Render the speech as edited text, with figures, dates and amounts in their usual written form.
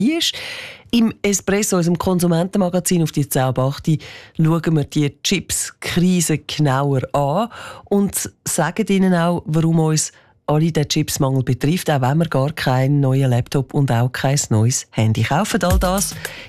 ist. Im Espresso, unserem Konsumentenmagazin auf die 10:08, schauen wir die Chips-Krise genauer an und sagen Ihnen auch, warum uns alle den Chipsmangel betrifft, auch wenn wir gar keinen neuen Laptop und auch kein neues Handy kaufen. All das